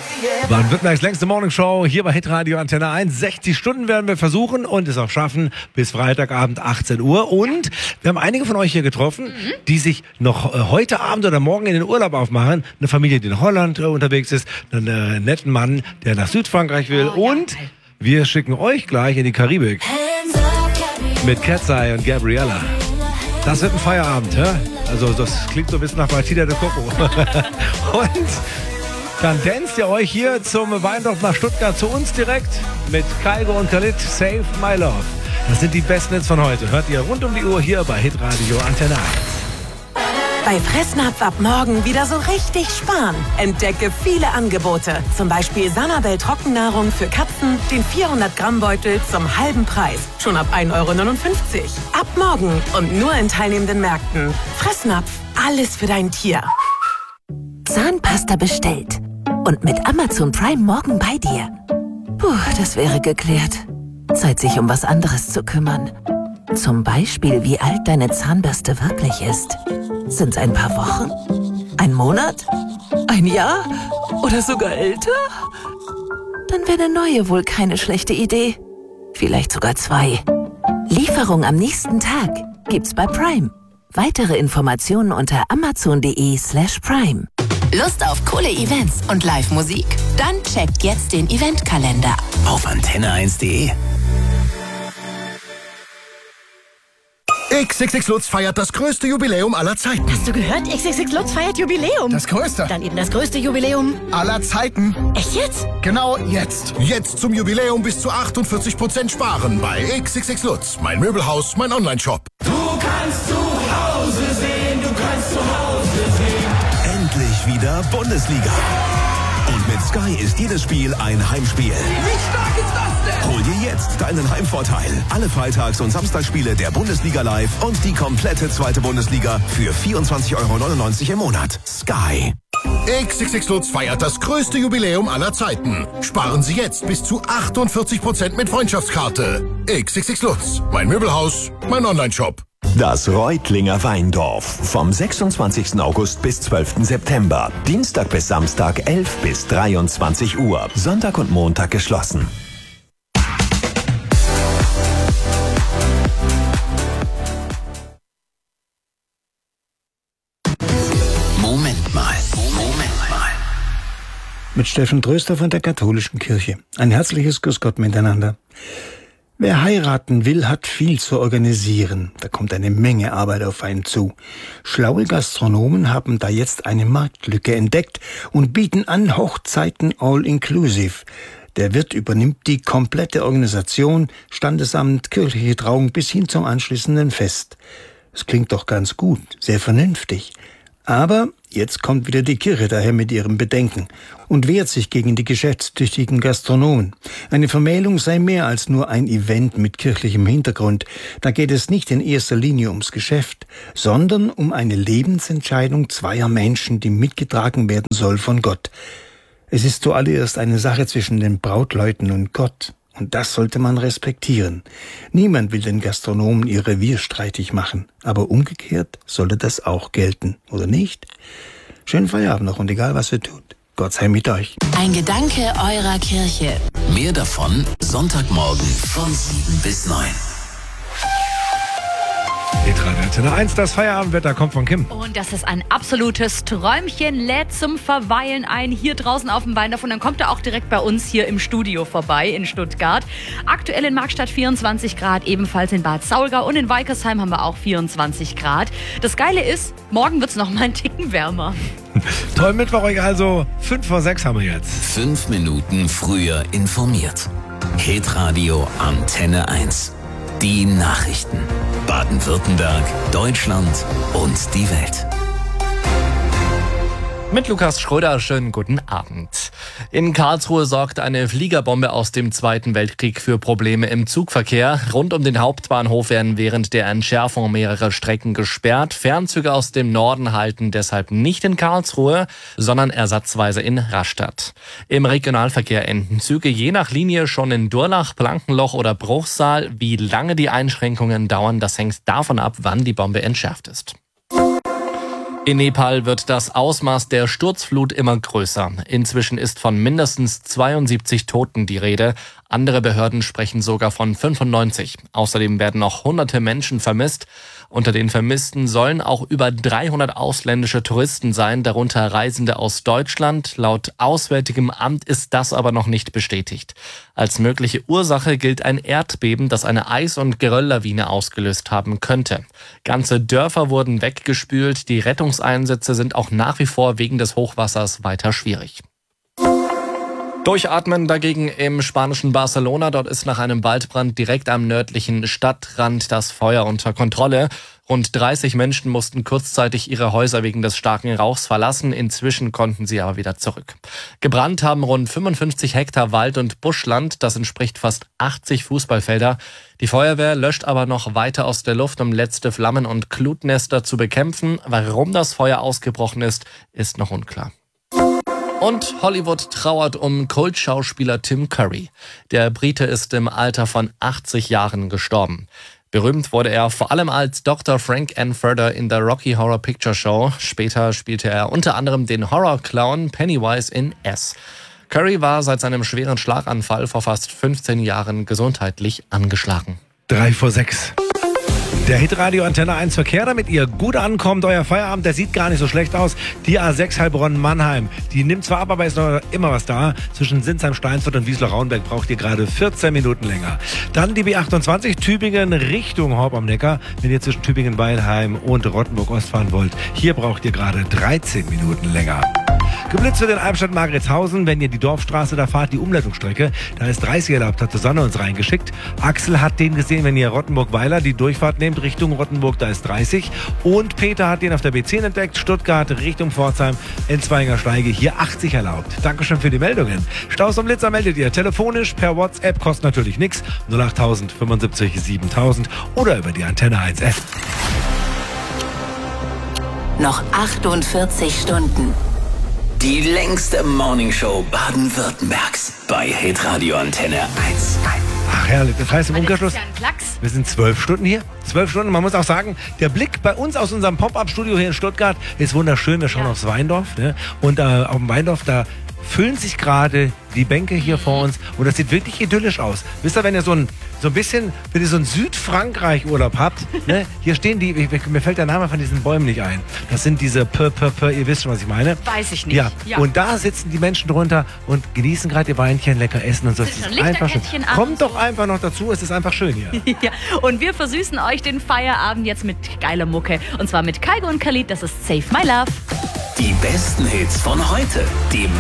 Baden-Württembergs längste Morningshow hier bei Hitradio Antenne 1. 60 Stunden werden wir versuchen und es auch schaffen bis Freitagabend 18 Uhr. Und wir haben einige von euch hier getroffen, die sich noch heute Abend oder morgen in den Urlaub aufmachen. Eine Familie, die in Holland unterwegs ist, einen netten Mann, der nach Südfrankreich will. Und wir schicken euch gleich in die Karibik mit Katseye und Gabriella. Das wird ein Feierabend, hä? Also das klingt so ein bisschen nach Martina de Coco. Und dann danst ihr euch hier zum Weindorf nach Stuttgart zu uns direkt mit Kaigo und Khalid, Save My Love. Das sind die besten Hits von heute. Hört ihr rund um die Uhr hier bei Hitradio Antenne 1. Bei Fressnapf ab morgen wieder so richtig sparen. Entdecke viele Angebote. Zum Beispiel Sanabel Trockennahrung für Katzen, den 400-Gramm-Beutel zum halben Preis. Schon ab 1,59 €. Ab morgen und nur in teilnehmenden Märkten. Fressnapf, alles für dein Tier. Zahnpasta bestellt. Und mit Amazon Prime morgen bei dir. Puh, das wäre geklärt. Zeit, sich um was anderes zu kümmern. Zum Beispiel, wie alt deine Zahnbürste wirklich ist. Sind's ein paar Wochen? Ein Monat? Ein Jahr? Oder sogar älter? Dann wäre eine neue wohl keine schlechte Idee. Vielleicht sogar 2. Lieferung am nächsten Tag gibt's bei Prime. Weitere Informationen unter amazon.de/prime. Lust auf coole Events und Live-Musik? Dann checkt jetzt den Eventkalender auf antenne1.de. XXX Lutz feiert das größte Jubiläum aller Zeiten. Hast du gehört? XXX Lutz feiert Jubiläum. Das größte. Dann eben das größte Jubiläum aller Zeiten. Echt jetzt? Genau jetzt. Jetzt zum Jubiläum bis zu 48% sparen bei XXX Lutz. Mein Möbelhaus, mein Onlineshop. Du kannst zu Hause sehen, du kannst zu Hause sehen. Endlich wieder Bundesliga. Und mit Sky ist jedes Spiel ein Heimspiel. Wie stark ist das denn? Hol dir jetzt deinen Heimvorteil. Alle Freitags- und Samstagsspiele der Bundesliga live und die komplette zweite Bundesliga für 24,99 € im Monat. Sky. XXX Lutz feiert das größte Jubiläum aller Zeiten. Sparen Sie jetzt bis zu 48% mit Freundschaftskarte. XXX Lutz. Mein Möbelhaus, mein Onlineshop. Das Reutlinger Weindorf vom 26. August bis 12. September. Dienstag bis Samstag 11 bis 23 Uhr. Sonntag und Montag geschlossen. Moment mal. Mit Steffen Tröster von der Katholischen Kirche. Ein herzliches Grüß Gott miteinander. Wer heiraten will, hat viel zu organisieren. Da kommt eine Menge Arbeit auf einen zu. Schlaue Gastronomen haben da jetzt eine Marktlücke entdeckt und bieten an Hochzeiten all-inclusive. Der Wirt übernimmt die komplette Organisation, Standesamt, kirchliche Trauung bis hin zum anschließenden Fest. Das klingt doch ganz gut, sehr vernünftig. Aber jetzt kommt wieder die Kirche daher mit ihrem Bedenken und wehrt sich gegen die geschäftstüchtigen Gastronomen. Eine Vermählung sei mehr als nur ein Event mit kirchlichem Hintergrund. Da geht es nicht in erster Linie ums Geschäft, sondern um eine Lebensentscheidung zweier Menschen, die mitgetragen werden soll von Gott. Es ist zuallererst eine Sache zwischen den Brautleuten und Gott. Und das sollte man respektieren. Niemand will den Gastronomen ihr Revier streitig machen. Aber umgekehrt sollte das auch gelten, oder nicht? Schönen Feierabend noch und egal was ihr tut, Gott sei mit euch. Ein Gedanke eurer Kirche. Mehr davon Sonntagmorgen von 7 bis 9. Hitradio Antenne 1, das Feierabendwetter kommt von Kim. Und das ist ein absolutes Träumchen, lädt zum Verweilen ein, hier draußen auf dem Weindorf. Und dann kommt er auch direkt bei uns hier im Studio vorbei in Stuttgart. Aktuell in Markstadt 24 Grad, ebenfalls in Bad Saulgau und in Weikersheim haben wir auch 24 Grad. Das Geile ist, morgen wird es noch mal einen Ticken wärmer. Toll, Mittwoch euch also. 5 vor 6 haben wir jetzt. 5 Minuten früher informiert. Hitradio Antenne 1. Die Nachrichten. Baden-Württemberg, Deutschland und die Welt. Mit Lukas Schröder, schönen guten Abend. In Karlsruhe sorgt eine Fliegerbombe aus dem Zweiten Weltkrieg für Probleme im Zugverkehr. Rund um den Hauptbahnhof werden während der Entschärfung mehrere Strecken gesperrt. Fernzüge aus dem Norden halten deshalb nicht in Karlsruhe, sondern ersatzweise in Rastatt. Im Regionalverkehr enden Züge je nach Linie schon in Durlach, Blankenloch oder Bruchsal. Wie lange die Einschränkungen dauern, das hängt davon ab, wann die Bombe entschärft ist. In Nepal wird das Ausmaß der Sturzflut immer größer. Inzwischen ist von mindestens 72 Toten die Rede. Andere Behörden sprechen sogar von 95. Außerdem werden noch hunderte Menschen vermisst. Unter den Vermissten sollen auch über 300 ausländische Touristen sein, darunter Reisende aus Deutschland. Laut Auswärtigem Amt ist das aber noch nicht bestätigt. Als mögliche Ursache gilt ein Erdbeben, das eine Eis- und Gerölllawine ausgelöst haben könnte. Ganze Dörfer wurden weggespült. Die Rettungseinsätze sind auch nach wie vor wegen des Hochwassers weiter schwierig. Durchatmen dagegen im spanischen Barcelona. Dort ist nach einem Waldbrand direkt am nördlichen Stadtrand das Feuer unter Kontrolle. Rund 30 Menschen mussten kurzzeitig ihre Häuser wegen des starken Rauchs verlassen. Inzwischen konnten sie aber wieder zurück. Gebrannt haben rund 55 Hektar Wald- und Buschland. Das entspricht fast 80 Fußballfelder. Die Feuerwehr löscht aber noch weiter aus der Luft, um letzte Flammen und Glutnester zu bekämpfen. Warum das Feuer ausgebrochen ist, ist noch unklar. Und Hollywood trauert um Kultschauspieler Tim Curry. Der Brite ist im Alter von 80 Jahren gestorben. Berühmt wurde er vor allem als Dr. Frank Furter in der Rocky Horror Picture Show. Später spielte er unter anderem den Horror-Clown Pennywise in S. Curry war seit seinem schweren Schlaganfall vor fast 15 Jahren gesundheitlich angeschlagen. 5:03. Der Hitradio Antenne 1 Verkehr, damit ihr gut ankommt. Euer Feierabend, der sieht gar nicht so schlecht aus. Die A6 Heilbronn-Mannheim, die nimmt zwar ab, aber ist noch immer was da. Zwischen Sinsheim, Steinfurt und Wiesloch-Raunberg braucht ihr gerade 14 Minuten länger. Dann die B28 Tübingen Richtung Horb am Neckar. Wenn ihr zwischen Tübingen-Weilheim und Rottenburg-Ost fahren wollt, hier braucht ihr gerade 13 Minuten länger. Geblitzt wird in Albstadt-Margretshausen, wenn ihr die Dorfstraße da fahrt, die Umleitungsstrecke. Da ist 30 erlaubt, hat Susanne uns reingeschickt. Axel hat den gesehen, wenn ihr Rottenburg-Weiler die Durchfahrt nehmt, Richtung Rottenburg, da ist 30. Und Peter hat den auf der B10 entdeckt, Stuttgart Richtung Pforzheim, Enzweiger Steige, hier 80 erlaubt. Dankeschön für die Meldungen. Staus und Blitzer meldet ihr telefonisch, per WhatsApp, kostet natürlich nichts, 08000 75 7000 oder über die Antenne 1 App. Noch 48 Stunden. Die längste Morningshow Baden-Württembergs bei Hitradio Antenne 1. Ach herrlich, das heißt im Umkehrschluss, wir sind 12 Stunden hier. 12 Stunden, man muss auch sagen, der Blick bei uns aus unserem Pop-Up-Studio hier in Stuttgart ist wunderschön. Wir schauen aufs Weindorf, ne? Und auf dem Weindorf, da füllen sich gerade die Bänke hier vor uns und das sieht wirklich idyllisch aus. Wisst ihr, wenn ihr so ein bisschen, wenn ihr so einen Südfrankreich-Urlaub habt, ne? Hier stehen die, mir fällt der Name von diesen Bäumen nicht ein. Das sind diese ihr wisst schon, was ich meine. Weiß ich nicht. Ja. Und da sitzen die Menschen drunter und genießen gerade ihr Weinchen, lecker essen und so. Es ist einfach schön. Kommt doch einfach noch dazu, es ist einfach schön hier. Ja. Und wir versüßen euch den Feierabend jetzt mit geiler Mucke. Und zwar mit Kygo und Khalid, das ist Save My Love. Die besten Hits von heute, die